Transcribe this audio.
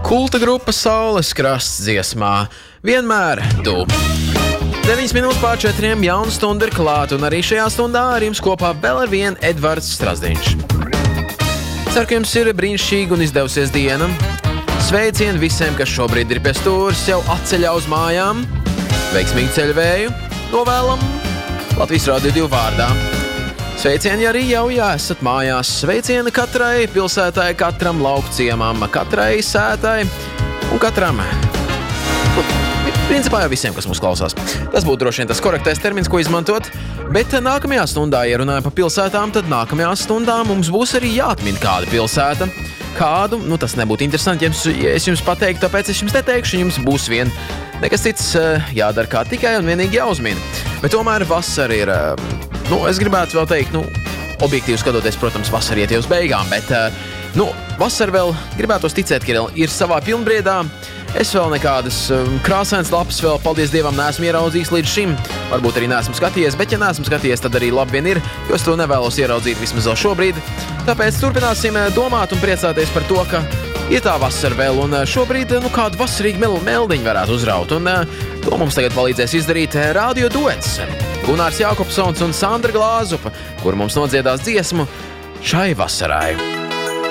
Kulta grupa Saules krasts dziesmā Vienmēr tu. 9 minūtes pār 4 jauna stunda ir klāta, un arī šajā stundā ar jums kopā vēl ar vienu Edvards Strazdiņš. Ceru, ka jums ir brīnišķīga un izdevusies diena. Sveicieni visiem, kas šobrīd ir pie stūres, jau atceļā uz mājām. Veiksmīgu ceļvēju novēlam Latvijas Radio 2 vārdā. Sveicieni arī jau, ja esat mājās. Sveicieni katrai pilsētai, katram laukciemam, katrai sētai un katram. Principā jau visiem, kas mūs klausās. Tas būtu droši vien tas korektais termins, ko izmantot. Bet nākamajā stundā, ja runājam par pilsētām, tad nākamajā stundā mums būs arī jāatmin kāda pilsēta. Kādu? Tas nebūtu interesanti, ja es jums pateiktu, tāpēc es jums neteikšu, jums būs vien nekas cits jādara kā tikai un vienīgi jāuzmina. Bet tomēr vasara ir... es gribētu vēl teikt, objektīvi skatoties, protams, vasara iet jau uz beigām, bet, vasara vēl gribētos ticēt, ka ir savā pilnbriedā. Es vēl nekādas krāsainas lapas vēl, paldies Dievam, neesmu ieraudzījis līdz šim. Varbūt arī neesmu skatījies, bet ja neesmu skatījies, tad arī labi vien ir, jo es to nevēlos ieraudzīt vismaz vēl šobrīd. Tāpēc turpināsim domāt un priecāties par to, ka ir tā vasara vēl, un šobrīd, kādu vasarīgu meldiņu varētu uzraut, un to mums tagad palīdzēs izdarīt radio duets. Gunārs Jākopsons un Sandra Glāzupa, kur mums nodziedās dziesmu šai vasarai.